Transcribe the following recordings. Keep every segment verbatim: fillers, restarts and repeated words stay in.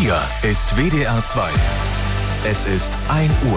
Hier ist W D R zwei. Es ist ein Uhr.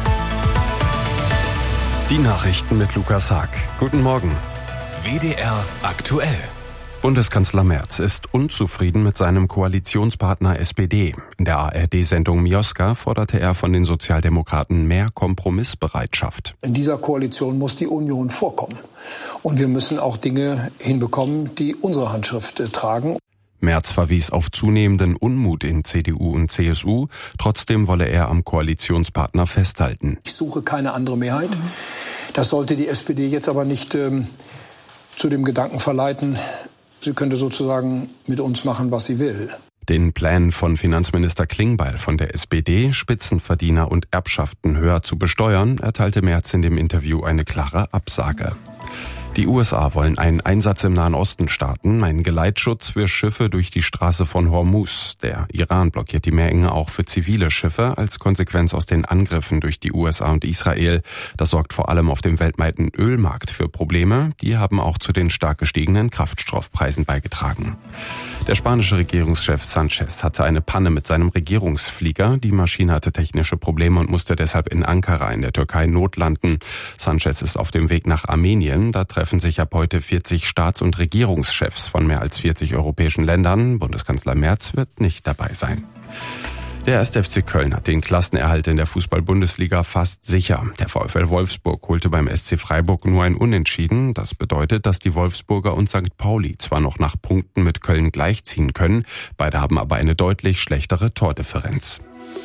Die Nachrichten mit Lukas Haag. Guten Morgen. W D R aktuell. Bundeskanzler Merz ist unzufrieden mit seinem Koalitionspartner S P D. In der A R D-Sendung Mioska forderte er von den Sozialdemokraten mehr Kompromissbereitschaft. In dieser Koalition muss die Union vorkommen. Und wir müssen auch Dinge hinbekommen, die unsere Handschrift äh, tragen. Merz verwies auf zunehmenden Unmut in C D U und C S U. Trotzdem wolle er am Koalitionspartner festhalten. Ich suche keine andere Mehrheit. Das sollte die S P D jetzt aber nicht ähm, zu dem Gedanken verleiten, sie könnte sozusagen mit uns machen, was sie will. Den Plänen von Finanzminister Klingbeil von der S P D, Spitzenverdiener und Erbschaften höher zu besteuern, erteilte Merz in dem Interview eine klare Absage. Die U S A wollen einen Einsatz im Nahen Osten starten, einen Geleitschutz für Schiffe durch die Straße von Hormuz. Der Iran blockiert die Meerenge auch für zivile Schiffe als Konsequenz aus den Angriffen durch die U S A und Israel. Das sorgt vor allem auf dem weltweiten Ölmarkt für Probleme. Die haben auch zu den stark gestiegenen Kraftstoffpreisen beigetragen. Der spanische Regierungschef Sanchez hatte eine Panne mit seinem Regierungsflieger. Die Maschine hatte technische Probleme und musste deshalb in Ankara in der Türkei notlanden. Sanchez ist auf dem Weg nach Armenien. Da treffen sich ab heute vierzig Staats- und Regierungschefs von mehr als vierzig europäischen Ländern. Bundeskanzler Merz wird nicht dabei sein. Der erste F C Köln hat den Klassenerhalt in der Fußball-Bundesliga fast sicher. Der VfL Wolfsburg holte beim S C Freiburg nur ein Unentschieden. Das bedeutet, dass die Wolfsburger und Sankt Pauli zwar noch nach Punkten mit Köln gleichziehen können, beide haben aber eine deutlich schlechtere Tordifferenz.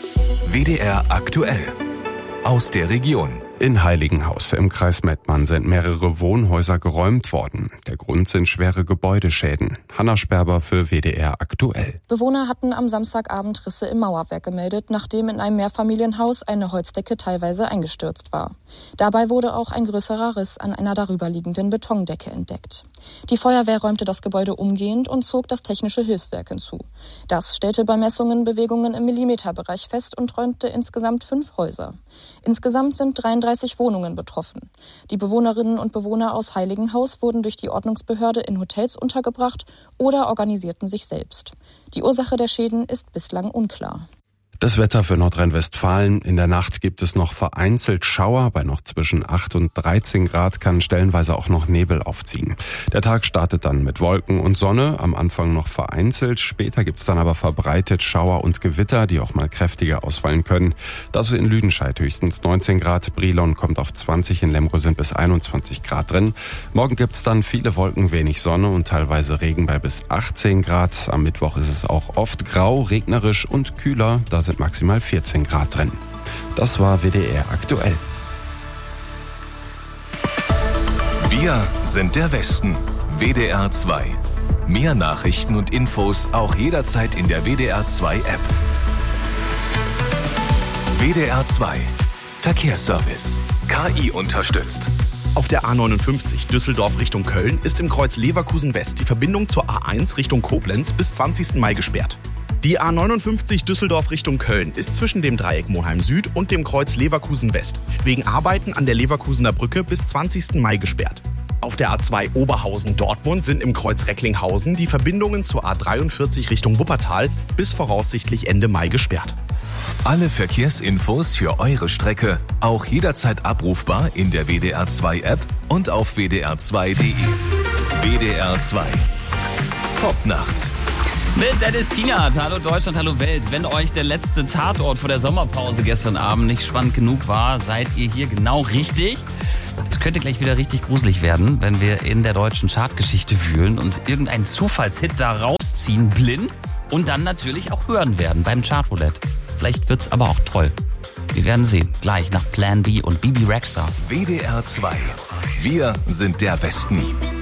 W D R aktuell. Aus der Region. In Heiligenhaus im Kreis Mettmann sind mehrere Wohnhäuser geräumt worden. Der Grund sind schwere Gebäudeschäden. Hanna Sperber für W D R aktuell. Bewohner hatten am Samstagabend Risse im Mauerwerk gemeldet, nachdem in einem Mehrfamilienhaus eine Holzdecke teilweise eingestürzt war. Dabei wurde auch ein größerer Riss an einer darüberliegenden Betondecke entdeckt. Die Feuerwehr räumte das Gebäude umgehend und zog das technische Hilfswerk hinzu. Das stellte bei Messungen Bewegungen im Millimeterbereich fest und räumte insgesamt fünf Häuser. Insgesamt sind dreiunddreißig Wohnungen betroffen. Die Bewohnerinnen und Bewohner aus Heiligenhaus wurden durch die Ordnungsbehörde in Hotels untergebracht oder organisierten sich selbst. Die Ursache der Schäden ist bislang unklar. Das Wetter für Nordrhein-Westfalen. In der Nacht gibt es noch vereinzelt Schauer. Bei noch zwischen acht und dreizehn Grad kann stellenweise auch noch Nebel aufziehen. Der Tag startet dann mit Wolken und Sonne. Am Anfang noch vereinzelt. Später gibt es dann aber verbreitet Schauer und Gewitter, die auch mal kräftiger ausfallen können. Dazu in Lüdenscheid höchstens neunzehn Grad. Brilon kommt auf zwanzig. In Lemgo sind bis einundzwanzig Grad drin. Morgen gibt es dann viele Wolken, wenig Sonne und teilweise Regen bei bis achtzehn Grad. Am Mittwoch ist es auch oft grau, regnerisch und kühler. Da sind maximal vierzehn Grad drin. Das war W D R aktuell. Wir sind der Westen. W D R zwei. Mehr Nachrichten und Infos auch jederzeit in der W D R zwei App. W D R zwei. Verkehrsservice. K I unterstützt. Auf der A neunundfünfzig Düsseldorf Richtung Köln ist im Kreuz Leverkusen West die Verbindung zur A eins Richtung Koblenz bis zwanzigsten Mai gesperrt. Die A neunundfünfzig Düsseldorf Richtung Köln ist zwischen dem Dreieck Monheim Süd und dem Kreuz Leverkusen West wegen Arbeiten an der Leverkusener Brücke bis zwanzigsten Mai gesperrt. Auf der A zwei Oberhausen Dortmund sind im Kreuz Recklinghausen die Verbindungen zur A dreiundvierzig Richtung Wuppertal bis voraussichtlich Ende Mai gesperrt. Alle Verkehrsinfos für eure Strecke auch jederzeit abrufbar in der W D R zwei App und auf w d r zwei punkt de. W D R zwei. Top nachts. Mit Dennis Tienert. Hallo Deutschland, hallo Welt. Wenn euch der letzte Tatort vor der Sommerpause gestern Abend nicht spannend genug war, seid ihr hier genau richtig. Es könnte gleich wieder richtig gruselig werden, wenn wir in der deutschen Chartgeschichte wühlen und irgendeinen Zufallshit da rausziehen, blind, und dann natürlich auch hören werden beim Chartroulette. Vielleicht wird's aber auch toll. Wir werden sehen. Gleich nach Plan B und Bibi Rexha. W D R zwei. Wir sind der Westen.